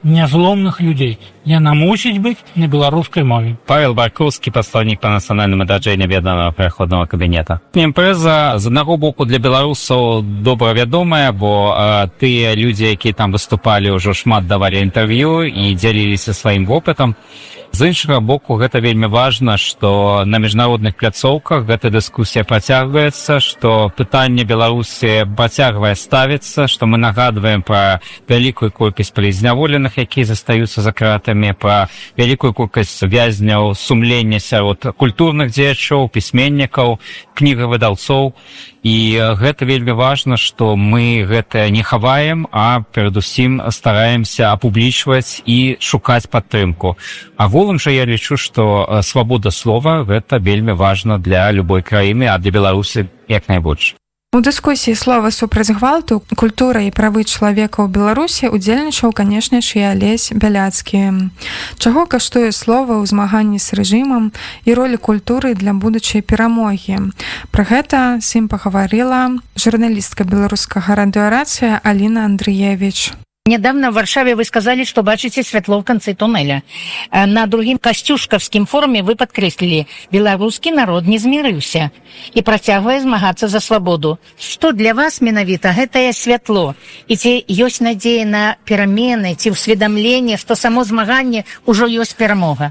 нязломных людей. Яна мусіць быць на беларускай мове. Павел Баркоўскі, прадстаўнік па нацыянальным адраджэнні аб'яднанага пераходнага кабінета. Імпрэза, з аднаго боку, для беларусаў добра вядомая, бо тыя людзі, якія там выступалі, ўжо шмат давалі інтэрв'ю і дзяліліся сваім вопытам. З іншага боку, гэта вельмі важна, што на міжнародных пляцоўках гэта дыскусія працягваецца, што пытанне Беларусі працягвае ставіцца, што мы нагадваем пра вялікую колькасць палізняволеных, якія застаюцца за кратамі, пра вялікую колькасць вязняў сумлення сярод культурных дзеячоў, пісьменнікаў, кнігавыдаўцоў. І гэта вельмі важна, што мы гэта не хаваем, а перадусім стараемся апублічваць і шукаць падтрымку. Агулам жа я лічу, што свабода слова гэта вельмі важна для любой краіны, а для Беларусі як найбольш. У дыскусіі слова супраць гвалту, культура і правы чалавека ў Беларусі удзельнічаў, канешне ж, і Алесь Бяляцкі. Чаго каштуе слова ў змаганні з рэжымам і ролі культуры для будучай перамогі? Пра гэта з ім пагаварыла журналістка беларускага радыёрацыя Аліна Андрыевіч. Недавно в Варшаве вы сказали, что бачите светло в конце туннеля. На другим костюшковским форуме вы подкреслили, белорусский народ не змирился и працягвае змагацца за свободу. Что для вас менавіта гэтае святло? И ці ёсць надзея на перамены, ці ўсведамленне, што само змаганне ўжо ёсць перамога?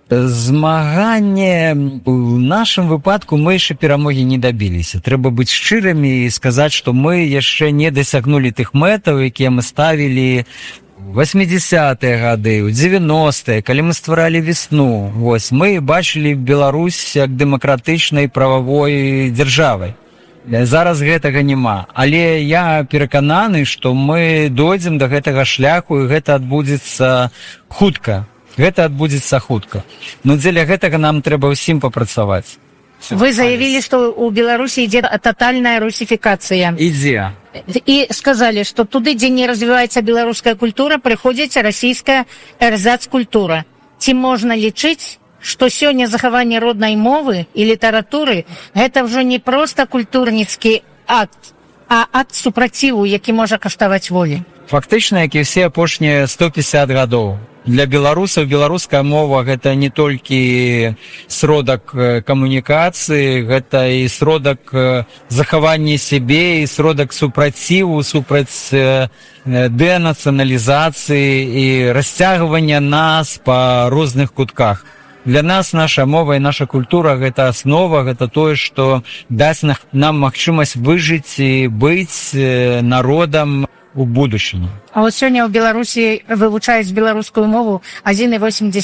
Змаганне у нашым выпадку мы яшчэ перамогі не дабіліся. Трэба быць шчырымі і сказаць, што мы яшчэ не дасягнулі тых мэтаў, якія мы ставілі ў 80-е гады, ў 90-е, калі мы стваралі весну. Вось, мы бачылі Беларусь як дэмакратычнай прававой дзяржавай. Зараз гэтага няма. Але я перакананы, што мы дойдзем да гэтага шляху, і гэта адбудзецца хутка. Гэта адбудзецца хутка. Но дзеля гэтага нам трэба ўсім папрацаваць. Вы заявили, что у Беларуси идет тотальная русификация. Ідзе. И сказали, что туды, где не развивается белорусская культура, приходит российская эрзац-культура. Ці можна лічыць, што сёння захаванне роднай мовы і літаратуры гэта ўжо не проста культурніцкі акт, а акт супраціву, які можа каштаваць волі. Фактычна, як і ўсе апошнія 150 гадоў. Для беларусаў беларуская мова гэта не толькі сродак камунікацыі, гэта і сродак захавання сябе, і сродак супраціву, супраць дэнацыяналізацыі і расцягвання нас па розных кутках. Для нас наша мова і наша культура гэта аснова, гэта тое, што дасць нам магчымасць выжыць і быць народам у будучыні. А вот сёння ў Беларусі вывучаюць беларускую мову 1,8%.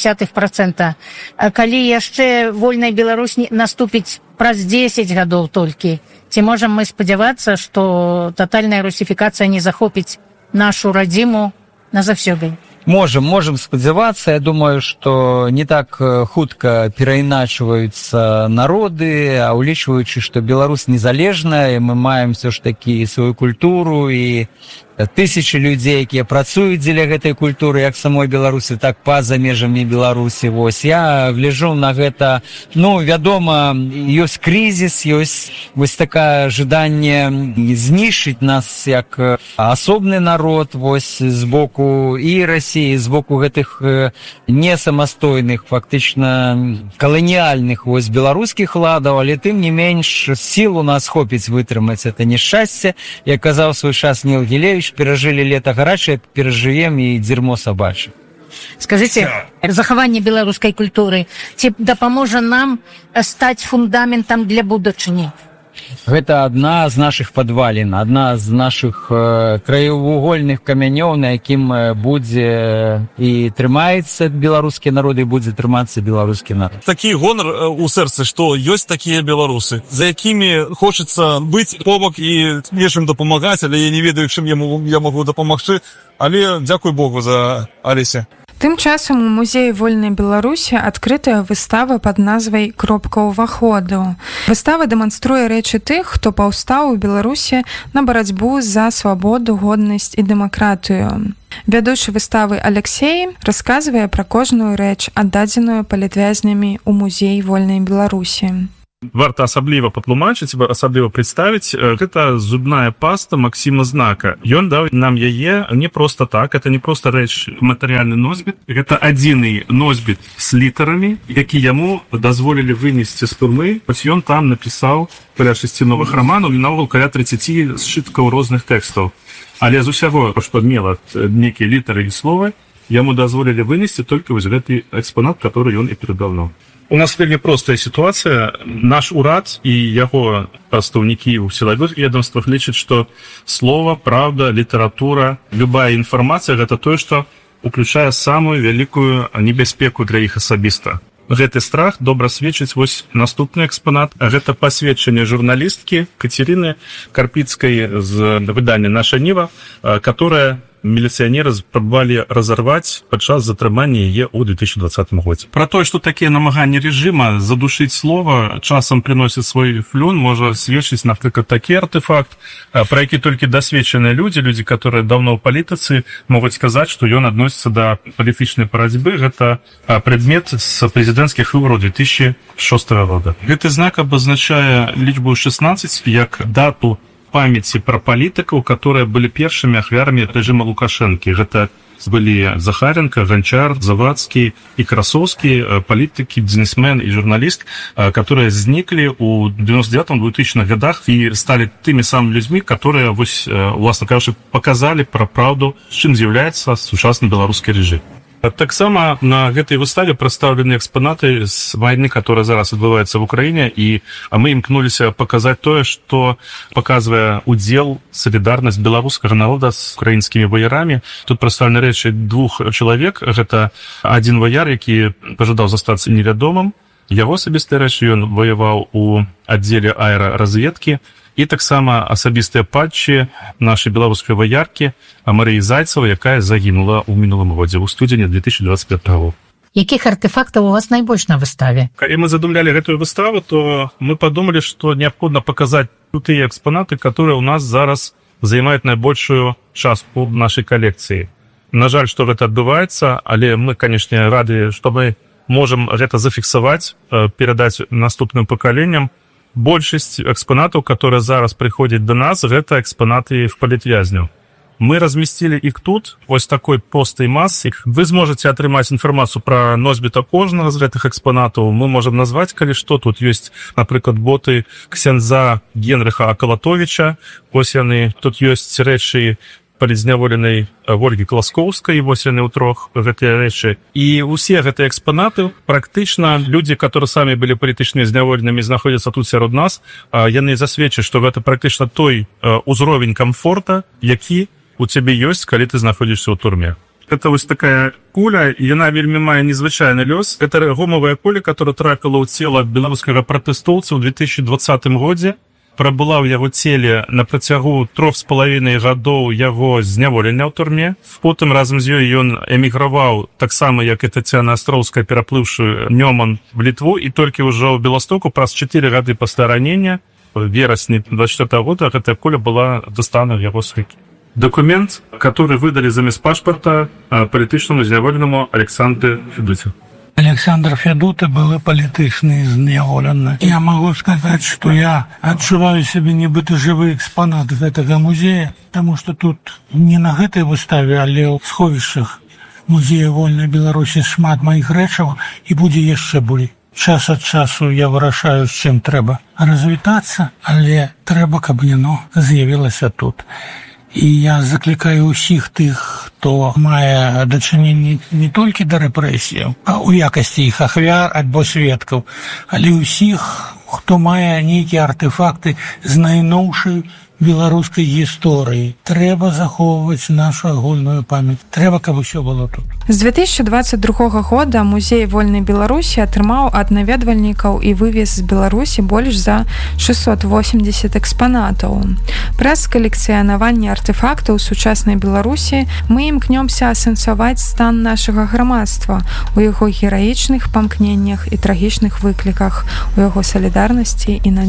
Калі яшчэ вольная Беларусь наступіць праз 10 гадоў толькі, ці можам мы спадзявацца, што татальная русифікацыя не захопіць нашу радзіму назаўсёды? Можем спадзявацца. Я думаю, што не так хутка перайначваюцца народы, а ўлічваючы, што Беларусь незалежная, мы маем все ж такі сваю культуру і тысячи людзей, якія працуюць дзеля гэтай культуры, як самой Беларусі, так па-за межамі Беларусі. Вось, я гляджу на гэта, вядома, ёсць крызіс, ёсць вось такое жаданне знішчыць нас як асобны народ, вось, з боку і Расіі, з боку гэтых несамастойных, фактычна каланіяльных вось беларускіх уладаў, але тым не менш сіл у нас хопіць вытрымаць это няшчасце. Як казаў свой час Ніл Гілевіч, перажылі лета гарачае, перажывем і дзірмо сабачае. Скажите, захаванне беларускай культуры ці дапаможа нам стаць фундаментам для будучыні? Гэта адна з нашых падвалін, адна з нашых краевугольных камянёў, на якім будзе і трымаецца беларускі народ, і будзе трымацца беларускі народ. Такі гонар у сэрцы, што ёсць такія беларусы, за якімі хочацца быць побак і нечым дапамагаць, але я не ведаю, чым я магу дапамагчы, але дзякуй Богу за Алеся. Тым часам у музеі вольнай Беларусі адкрытая выстава пад назвай «Кропка ўваходу». Выстава дэманструе рэчы тых, хто паўстаў у Беларусі на барацьбу за свабоду, годнасць і дэмакратыю. Вядучы выставы Алексей расказвае пра кожную рэч, аддадзеную палітвязнямі ў музеі вольнай Беларусі. Варта асабліва патлумачыць, асабліва прадставіць, гэта зубная паста Максіма Знака. Ён даў нам яе не проста так, это не проста рэч, матэрыяльны носьбіт, гэта адзіны носьбіт з літарамі, які яму дазволілі вынесці з турмы. Вось ён там напісаў каля 6 новых раманаў і наогул каля 30 сшыткаў розных тэкстаў. Але з усяго, што мела нейкія літары і словы, яму дазволілі вынесці толькі вось гэты экспанат, который ён і перадаў нам. У нас вельмі простая сітуацыя. Наш урад і яго прадстаўнікі ў сілавых ведомствах лічаць, што слова, правда, літаратура, любая інфармацыя гэта тое, што уключае самую вялікую небяспеку для іх асабіста. Гэты страх добра сведчыць вось наступны экспанат. Гэта пасведчанне журналісткі Кацярыны Карпіцкай з выдання «Наша Ніва», которая міліцыянеры спрабавалі разарваць падчас затрымання яе ў 2020 годзе. Пра тое, што такія намаганні рэжыма задушыць слова часам прыносяць свой флюн, можа сведчыць, напрыклад, такі артефакт, пра які толькі дасведчаныя людзі, которые даўно ў палітыцы, могуць сказаць, што ён адносіцца да палітычнай барацьбы. Гэта прадмет з прэзідэнцкіх выбараў 2006 года. Гэты знак абазначае лічбу 16 як дату памяці пра палітыкаў, которые былі першымі ахвярамі рэжыма Лукашэнкі. Гэта былі Захаренко, Ганчар, Завадскі і Красоўскі, палітыкі, бізнесмен і журналіст, которые зніклі ў 99-2000 годах і сталі тымі самымі людзьмі, которые, вось, уласна кажучы, паказалі пра праўду, з чым з'яўляецца сучасны беларускі рэжым. Таксама на гэтай выставе прадстаўлены экспанаты з вайны, которая зараз адбываецца в Украіне, і мы імкнуліся паказаць тое, што паказвае удзел, салідарнасць беларускага народа з украінскімі ваярамі. Тут прадстаўлены рэчы двух чалавек. Гэта адзін ваяр, які пажадаў застацца невядомым. Яго асабістыя рэчы, ён ваяваў у аддзеле аэраразведкі. І таксама асабістыя патчы нашай беларускай ваяркі Марыі Зайцевай, якая загінула ў мінулым годзе, ў студзені 2025 года. Якіх артефактаў у вас найбольш на выставе? Калі мы задумлялі гэтую выставу, то мы подумалі, што неабходна паказаць тыя экспанаты, которые у нас зараз займаюць найбольшую частку нашай калекцыі. На жаль, што гэта адбываецца, але мы, канешне, рады, што мы можам гэта зафіксаваць, перадаць наступным пакаленням. Большасць экспанатаў, которые зараз прыходзяць до нас, гэта экспанаты в палітвязняў. Мы разместили іх тут, вось такой простай массы. Вы зможаце атрымаць інфармацыю пра носьбіта кожнага з гэтых экспанатаў. Мы можам назваць, калі што. Тут ёсць, напрыклад, боты ксяндза Генрыха Акалатовіча. Вось яны. Тут ёсць рэчы палізняволенай Ольгі Класкоўскай, вось яны ў трох гэтыя рэчы. І ўсе гэтыя экспанаты, практычна людзі, которые самі былі палітычнымі зняволенымі, знаходзяцца тут сярод нас, яны засведчаць, што гэта практычна той узровень камфорта, які у цябе ёсць, калі ты знаходзішся ў турме. Это вось такая куля, і яна вельмі мае незвычайны лёс. Это гумавая куля, которая трапіла ў цела беларускага пратэстоўца ў 2020 годзе. Прабыла ў яго целе на працягу 3,5 гадоў яго зняволення ў турме. Потым разам з ёй ён эміграваў, таксама як і Тацяна Астроўская, пераплыўшы Нёман в Літву, і толькі ўжо ў Беластоку праз 4 гады пасля ранення в верасні 24 года гэтая куля была дастана ў яго з рукі. Документ, который выдали замест пашпарта палітычнаму зняволенаму Александру Федуте. Александр Федута был палітычны зняволены. Я могу сказать, что я адчуваю себе нібыта жывы экспонат гэтага музея, потому что тут не на гэтай выставе, але ў сховішчах музея вольнай Беларусі шмат маіх рэчаў і будзе яшчэ болей. Час ад часу я вырашаю, з чым трэба развітацца, але трэба, каб яно з'явілася тут. І я заклікаю ўсіх тых, хто мае дачыненне не толькі да рэпрэсіяў, а ў якасці іх ахвяр альбо сведкаў, але ўсіх, хто мае нейкія артефакты з найноўшай беларускай гісторыі. Трэба захоўваць нашу агульную памяць. Трэба, каб усё было тут. З 2022 года музей вольнай Беларусі атрымаў ад наведвальнікаў і вывез з Беларусі больш за 680 экспанатаў. Праз калекцыянаванне артефактаў сучаснай Беларусі мы імкнёмся асэнсаваць стан нашага грамадства у яго гераічных памкненнях і трагічных выкліках, у яго салідарнасці і надзеі.